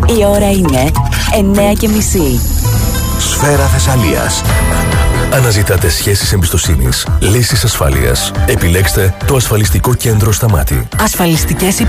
Η ώρα είναι 9:30. Σφαίρα Θεσσαλίας. Αναζητάτε σχέσεις εμπιστοσύνης, λύσεις ασφάλειας. Επιλέξτε το ασφαλιστικό κέντρο Σταμάτη. Ασφαλιστικές